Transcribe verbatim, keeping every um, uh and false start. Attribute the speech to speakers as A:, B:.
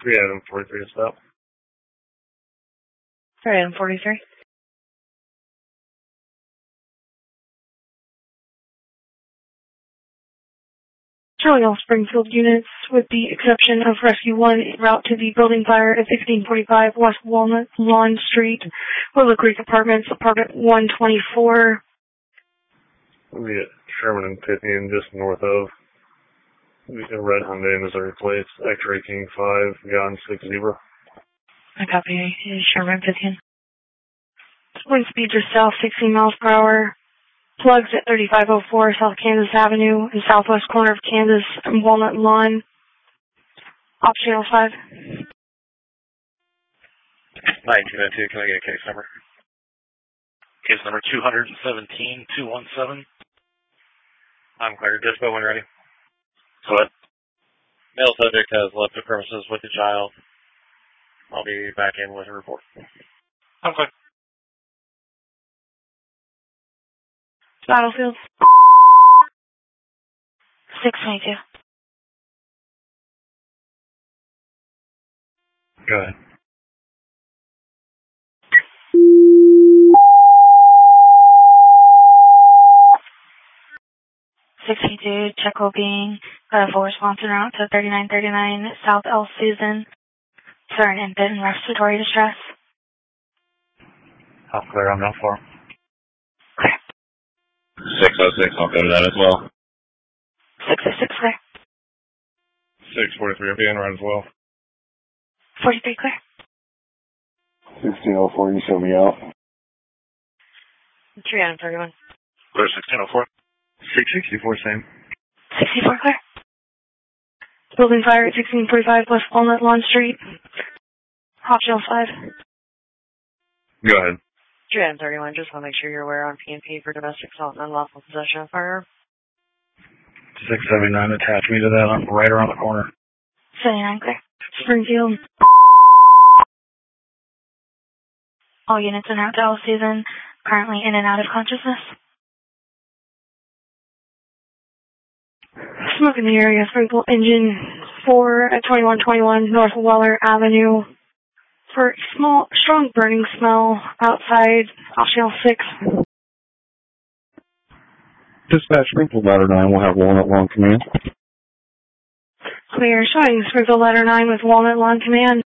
A: three item forty-three to stop.
B: three item forty-three. Showing all Springfield units, with the exception of Rescue one, en route to the building fire at sixteen forty-five West Walnut Lawn Street, Willow Creek Apartments, apartment one twenty-four.
A: We'll be at Sherman and Pythian, just north of. A red Hyundai Missouri plates, X-Ray King five, Gun six Zebra.
B: I copy. Sherman Pythian. Wind speeds are south sixteen miles per hour. Plugs at thirty-five oh four South Kansas Avenue in southwest corner of Kansas and Walnut Lawn. Off channel five.
C: nineteen oh two, can I get a case number? Case number two seventeen two one seven. I'm clear. Dispo when ready. Go ahead. Male subject has left the premises with the child. I'll be back in with a report. I'm clear.
B: Battlefield. six twenty-two.
A: Go ahead.
B: six twenty-two, check will being uh, for response en route to thirty-nine thirty-nine South L. Susan for an infant in respiratory distress.
C: I'll clear on that form.
D: six oh six, I'll go to that as well.
B: six oh six clear.
A: six forty-three, I'll be in right as well.
B: forty-three clear.
E: sixteen oh four, you show me out.
B: three item thirty-one.
C: Clear sixteen oh four.
A: six sixty-four, same.
B: sixty-four clear. Building fire at sixteen forty-five West Walnut Lawn Street. Hot shell five.
A: Go ahead.
B: three item thirty-one, just want to make sure you're aware on P and P for domestic assault and unlawful possession of firearm.
A: six seventy-nine, attach me to that. I'm right around the corner.
B: seventy-nine clear. Springfield. All units in out to L. Susan, currently in and out of consciousness. Smoke in the area, Springfield engine four at twenty-one twenty-one North Weller Avenue. For small, strong burning smell outside, off channel six.
E: Dispatch Springfield Ladder nine will have Walnut Lawn Command.
B: Clear, showing Springfield Ladder nine with Walnut Lawn Command.